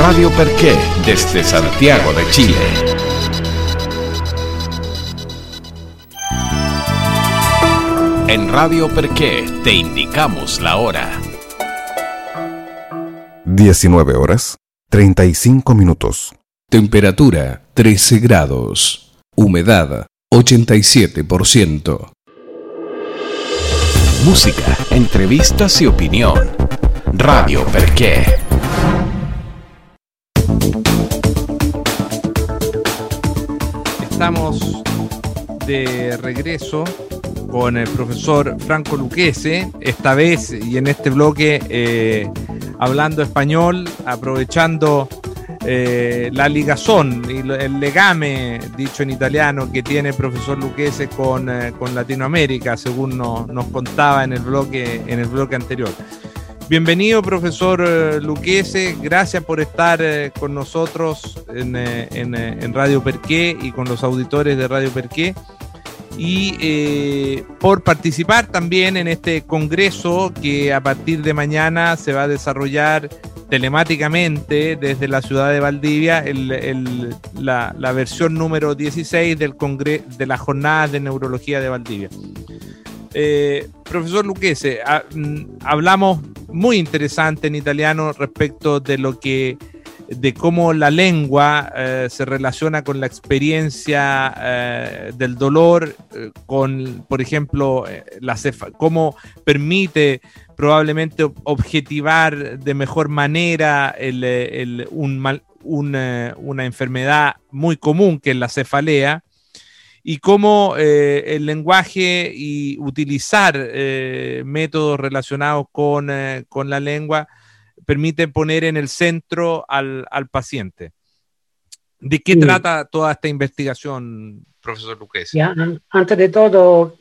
Radio Perqué, desde Santiago de Chile. En Radio Perqué te indicamos la hora. 19 horas, 35 minutos. Temperatura 13 grados. Humedad 87%. Música, entrevistas y opinión. Radio Perqué. Estamos de regreso con el profesor Franco Lucchese, esta vez y en este bloque hablando español, aprovechando la ligazón y el legame, dicho en italiano, que tiene el profesor Lucchese con Latinoamérica, según nos contaba en el bloque anterior. Bienvenido, profesor Lucchese, gracias por estar con nosotros en Radio Perqué y con los auditores de Radio Perqué, y por participar también en este congreso que a partir de mañana se va a desarrollar telemáticamente desde la ciudad de Valdivia, la versión número 16 de las jornadas de neurología de Valdivia. Profesor Lucchese, hablamos muy interesante en italiano respecto de cómo la lengua se relaciona con la experiencia del dolor, con, por ejemplo, cómo permite probablemente objetivar de mejor manera una enfermedad muy común que es la cefalea, y cómo el lenguaje y utilizar métodos relacionados con la lengua permite poner en el centro al paciente. ¿De qué trata toda esta investigación, profesor Lucchese? Antes de todo,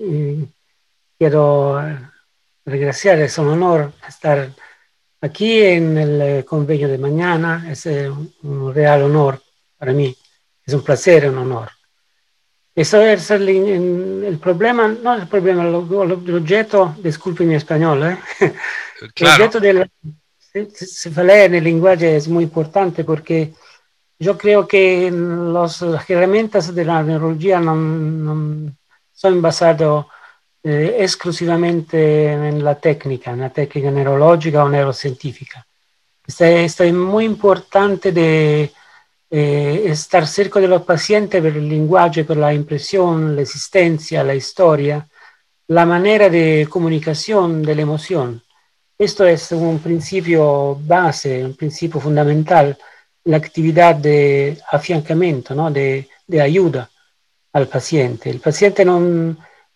quiero agradecer, es un honor estar aquí en el convenio de mañana, es un real honor para mí, es un placer, un honor. Eso es el problema, no el problema, el objeto, disculpe mi español, Claro. El objeto de la cefalea en el lenguaje es muy importante porque yo creo que las herramientas de la neurología no son basadas exclusivamente en la técnica neurológica o neurocientífica. Esto es muy importante de estar cerca de los pacientes por el lenguaje, por la impresión, la existencia, la historia, la manera de comunicación de la emoción. Esto es un principio base, un principio fundamental, la actividad de afiancamiento, ¿no? de ayuda al paciente. El paciente no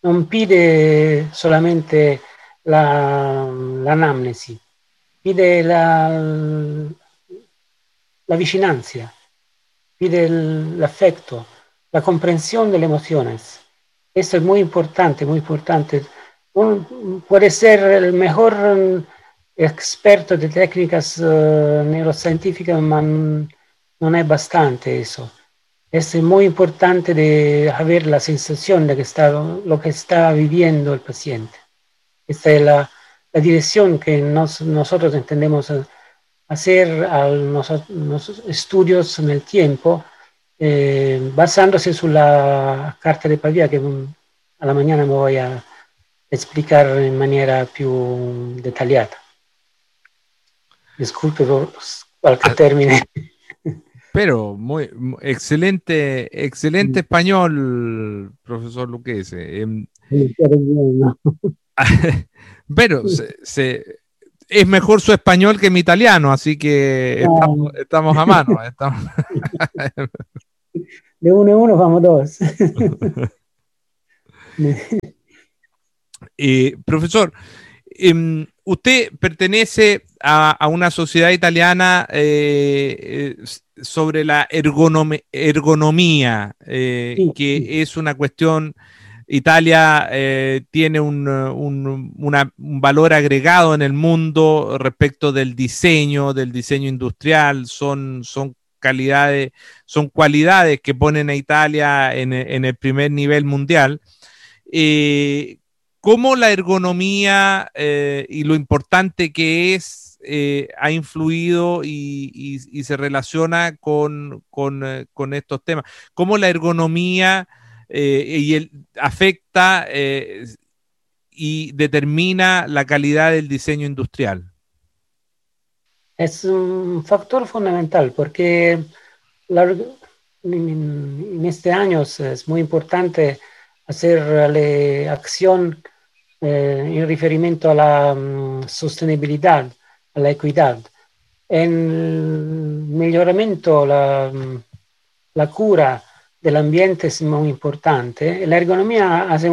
pide solamente la anamnesi, pide la vicinanza, pide el afecto, la comprensión de las emociones. Esto es muy importante, muy importante. Puede ser el mejor experto de técnicas neurocientíficas, pero no es bastante eso. Es muy importante de saber la sensación de lo que está viviendo el paciente. Esta es la dirección que nosotros entendemos hacer los estudios en el tiempo, basándose en la carta de Pavia, que a la mañana me voy a explicar en manera più dettagliata. Disculpe por cualquier término. Pero excelente español, profesor Lucchese. Pero es mejor su español que mi italiano, así que estamos a mano. De uno en uno vamos dos. Profesor, usted pertenece a una sociedad italiana sobre la ergonomía, Sí. que es una cuestión. Italia tiene un valor agregado en el mundo respecto del diseño industrial, son cualidades que ponen a Italia en el primer nivel mundial. ¿Cómo la ergonomía y lo importante que es más ha influido y se relaciona con estos temas? ¿Cómo la ergonomía afecta y determina la calidad del diseño industrial? Es un factor fundamental porque la, en este año es muy importante hacer acción en referimiento a la sostenibilidad, a la equidad. En el mejoramiento, la cura del ambiente es muy importante. La ergonomía hace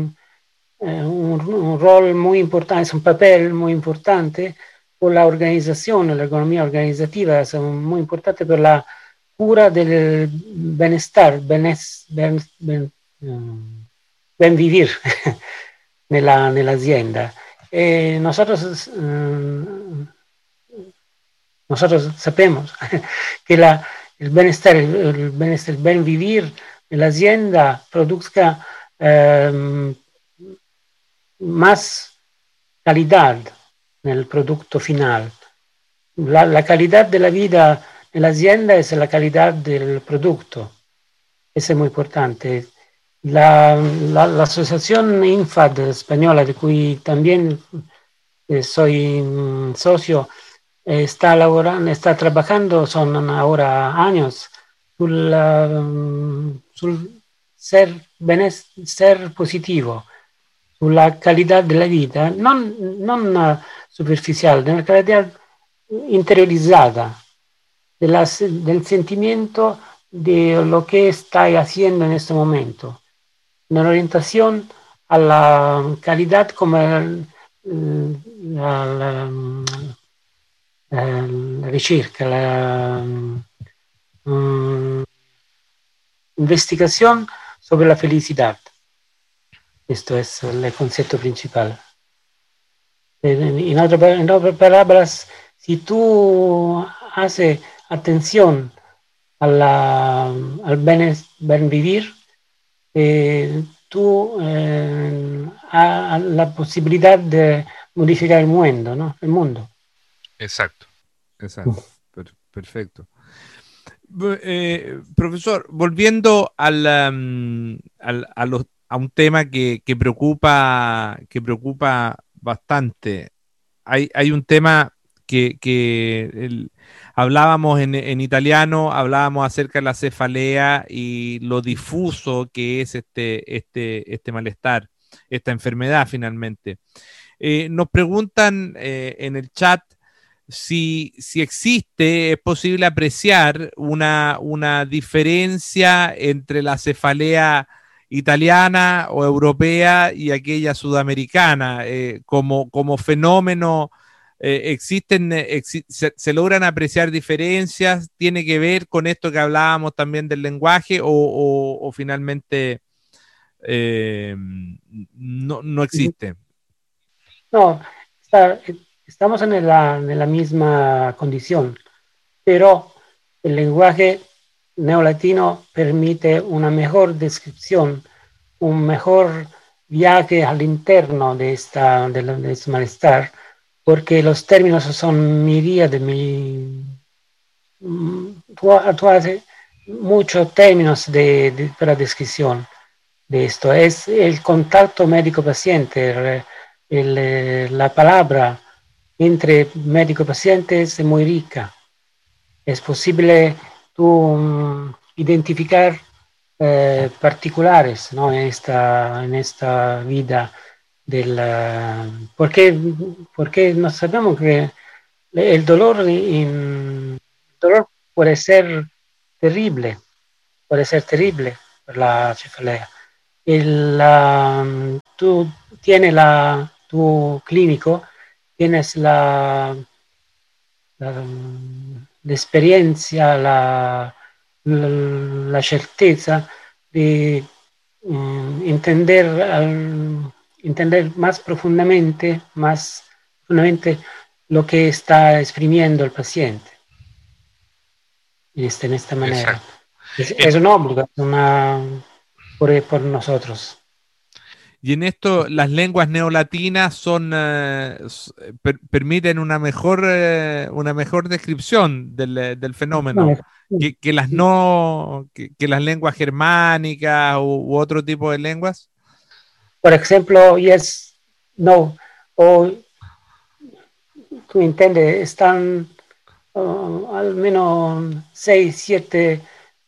un rol muy importante, es un papel muy importante por la organización, la ergonomía organizativa es muy importante per la cura del bienestar, ben vivir nell'azienda. E nosotros sabemos que el bienestar, el buen vivir en la hacienda produzca más calidad en el producto final. La calidad de la vida en la hacienda es la calidad del producto. Eso es muy importante. La asociación INFAD española, de cui también soy socio, está trabajando, son ahora años, sul ser positivo, sulla calidad de la vida, non superficial, de la calidad interiorizada, del sentimiento de lo que está haciendo en este momento. Una orientación a la calidad como la ricerca, la investigación sobre la felicidad. Esto es el concepto principal. En otras palabras, si tú haces atención al buen vivir, tú has la posibilidad de modificar el mundo, ¿no? El mundo. Exacto. Perfecto. Profesor, volviendo a un tema que preocupa bastante. Hay un tema que hablábamos en italiano, hablábamos acerca de la cefalea y lo difuso que es este malestar, esta enfermedad finalmente. Nos preguntan en el chat si existe, es posible apreciar una diferencia entre la cefalea italiana o europea y aquella sudamericana, como fenómeno. Se logran apreciar diferencias, tiene que ver con esto que hablábamos también del lenguaje o finalmente no existe. No, estamos en la misma condición, pero el lenguaje neolatino permite una mejor descripción, un mejor viaje al interno de este malestar, porque los términos son miríades, tú haces muchos términos para descripción de esto. Es el contacto médico-paciente, la palabra entre médico y paciente es muy rica. Es posible tú identificar particulares, ¿no? en esta vida porque no sabemos que el dolor puede ser terrible por la cefalea. Tú tienes tu clínico, tienes la experiencia, la certeza de entender más profundamente lo que está exprimiendo el paciente en esta manera. Es un obligado por nosotros. Y en esto las lenguas neolatinas son permiten una mejor descripción del fenómeno No, que las no que las lenguas germánicas u otro tipo de lenguas. por ejemplo, yes, no, o tú entiendes, están al menos 6 7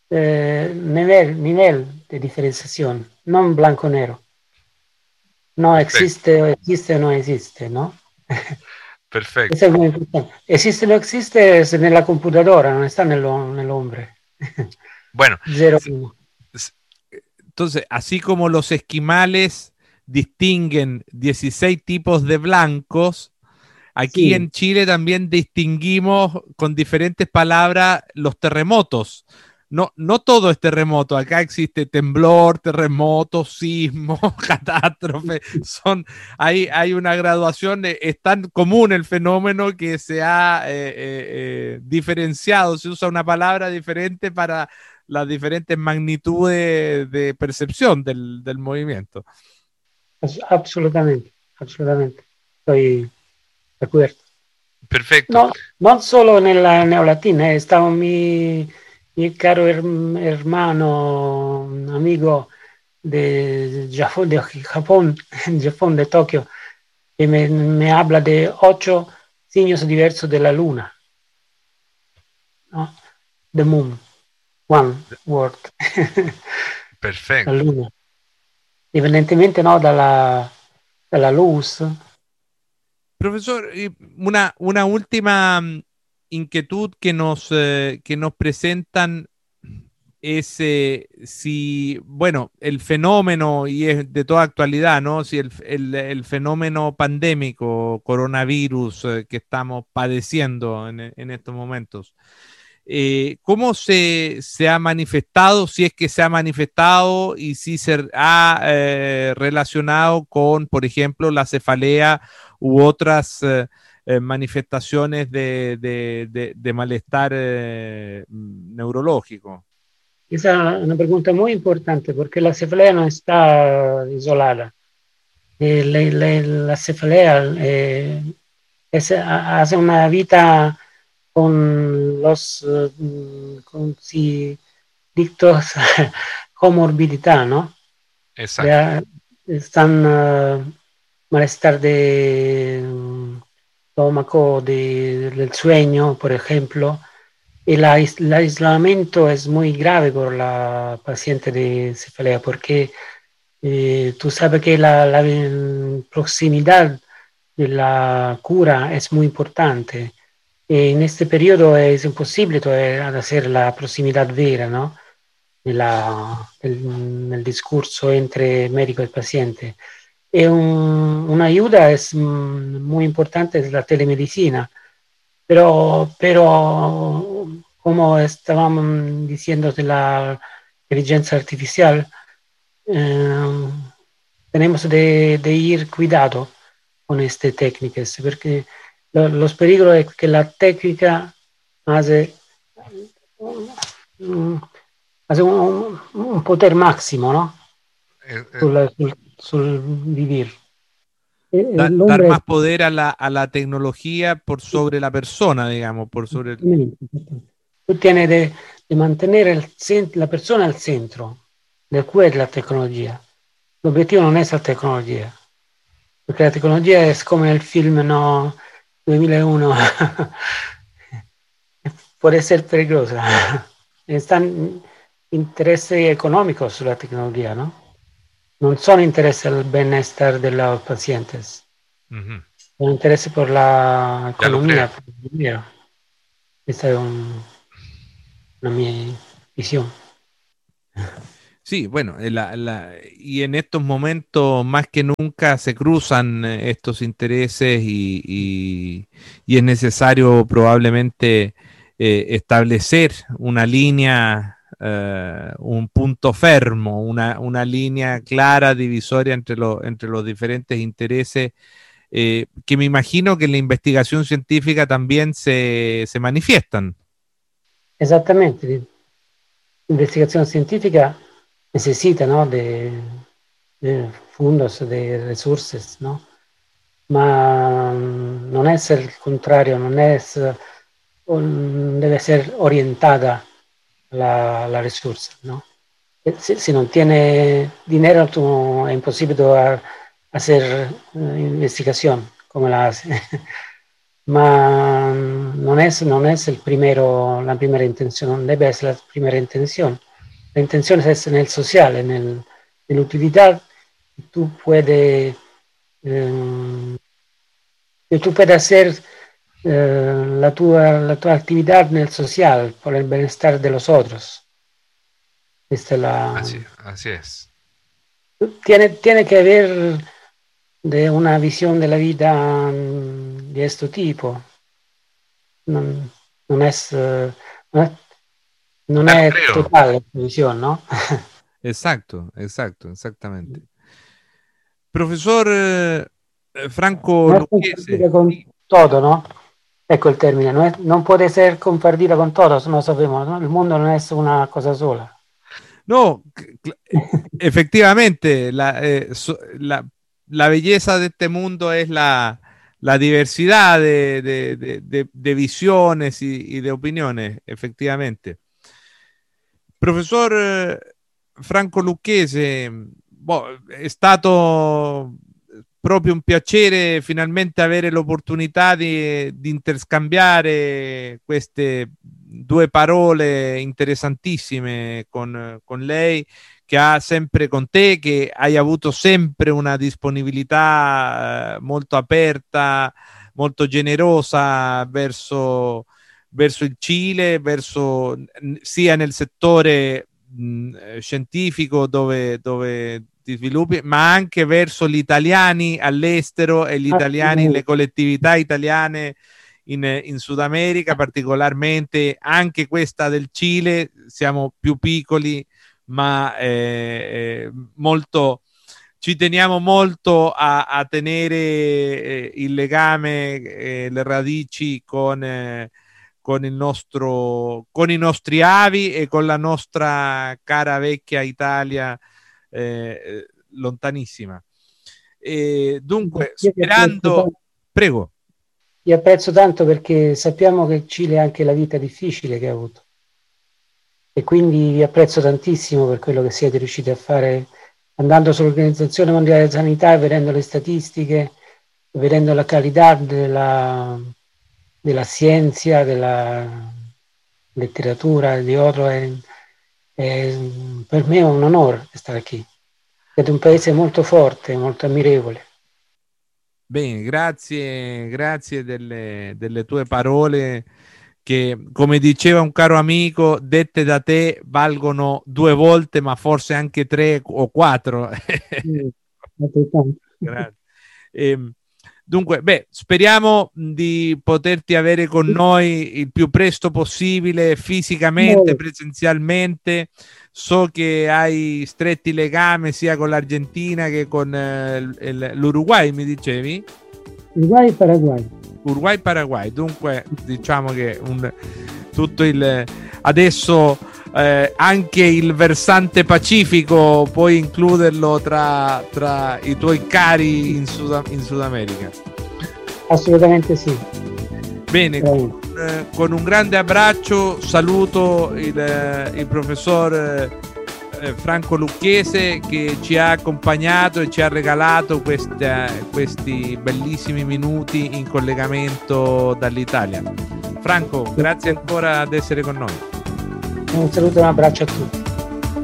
nivel de diferenciación, no en blanco-negro. No Perfecto, existe, o existe o no existe, ¿no? Eso perfecto. es muy importante. Existe o no existe es en la computadora, no está en el hombre. Bueno, Zero, s- s- entonces, así como los esquimales distinguen 16 tipos de blancos, aquí sí, en Chile también distinguimos con diferentes palabras los terremotos. No, no todo es terremoto, acá existe temblor, terremoto, sismo, catástrofe, hay una graduación, es tan común el fenómeno que se ha diferenciado, se usa una palabra diferente para las diferentes magnitudes de percepción del movimiento. absolutamente, absolutamente. Estoy de acuerdo. Perfecto. No, no solo en la neolatina, estaba mi caro hermano, amigo Japón, Japón, de Tokio, que me habla de 8 signos diversos de la luna, ¿no? The moon, one word, la Perfecto. luna. Evidentemente no dalla luz. Profesor, y una última inquietud que nos presentan es si, bueno, el fenómeno, y es de toda actualidad, ¿no? Si el fenómeno pandémico, coronavirus, que estamos padeciendo en estos momentos, ¿cómo se ha manifestado, si es que se ha manifestado y si se ha relacionado con, por ejemplo, la cefalea u otras manifestaciones de malestar neurológico? Esa es una pregunta muy importante porque la cefalea no está isolada. La cefalea hace una vida con los dictos comorbidità, ¿no? Exacto. Ya están malestar de estómago, del sueño, por ejemplo. El aislamiento es muy grave por la paciente de cefalea porque tú sabes que la proximidad de la cura es muy importante. En este periodo es imposible todavía hacer la proximidad vera, ¿no? El discurso entre médico y paciente. Una ayuda es muy importante es la telemedicina, pero como estábamos diciendo de la inteligencia artificial, eh, tenemos de ir cuidado con estas técnicas, porque los peligros es que la técnica hace, hace un poder máximo, ¿no? Eh, eh, Sul vivir. El dar hombre más poder a la tecnología por sobre la persona, digamos, por sobre el... tú tienes de mantener la persona al centro del cuore della tecnologia. L'obiettivo non è la tecnologia, perché la tecnologia è come nel film no, 2001, può essere pericolosa. Están intereses económicos sulla tecnologia, ¿no? Non sono intereses al bienestar de los pacientes, Ujú. sono intereses por la Ya lo economía, creo. por el dinero. Esta es una mia visión. Sí, bueno, y en estos momentos más que nunca se cruzan estos intereses y es necesario probablemente establecer una línea, un punto fermo, una línea clara, divisoria entre los diferentes intereses, que me imagino que en la investigación científica también se manifiestan. Esattamente, l'investigazione scientifica necessita, no, fondos, de resources, ¿no? Ma non è il contrario, non è, debe ser orientada la risorsa, ¿no? Si non tiene dinero, è impossibile hacer investigación como la hace. Ma non è la primera intenzione, non deve essere la primera intenzione. La intenzione deve essere nel sociale, nell'utilità que tú puedes hacer la tua actividad nel social por el bienestar de los otros. Esta es así es. Tiene que haber de una visión de la vida de este tipo. Non è totale la visión, ¿no? Exactamente. Profesor Franco Lucchese. Con todo, ¿no? Ecco il termine, non può essere compartida con todos, no sabemos, ¿no? Il mondo non è una cosa sola. No, efectivamente, la belleza de este mundo es la diversidad de visiones y de opiniones, efectivamente. Professor Franco Lucchese, è stato proprio un piacere finalmente avere l'opportunità di interscambiare queste due parole interessantissime con lei, che ha sempre con te, che hai avuto sempre una disponibilità molto aperta, molto generosa verso il Cile, sia nel settore scientifico dove ti sviluppi, ma anche verso gli italiani all'estero e gli italiani, le collettività italiane in Sud America, particolarmente anche questa del Cile. Siamo più piccoli, ma ci teniamo molto a tenere il legame, le radici con i nostri avi e con la nostra cara vecchia Italia lontanissima. Dunque, sperando... Prego. Ti apprezzo tanto perché sappiamo che il Cile ha anche la vita difficile che ha avuto, e quindi vi apprezzo tantissimo per quello che siete riusciti a fare, andando sull'Organizzazione Mondiale della Sanità, vedendo le statistiche, vedendo la qualità della scienza, della letteratura, di altro. Per me è un onore stare qui. Siete un paese molto forte, molto ammirevole. Bene, grazie delle tue parole che, come diceva un caro amico, dette da te valgono 2 volte, ma forse anche 3 o 4. Grazie. Dunque, speriamo di poterti avere con noi il più presto possibile, fisicamente, presenzialmente. So che hai stretti legami sia con l'Argentina che con l'Uruguay, mi dicevi? Uruguay-Paraguay. Dunque, diciamo che adesso anche il versante pacifico puoi includerlo tra i tuoi cari in Sud America. Assolutamente sì. Bene, con un grande abbraccio saluto il professor Franco Lucchese, che ci ha accompagnato e ci ha regalato questi bellissimi minuti in collegamento dall'Italia. Franco, grazie ancora ad essere con noi. Un saluto e un abbraccio a tutti.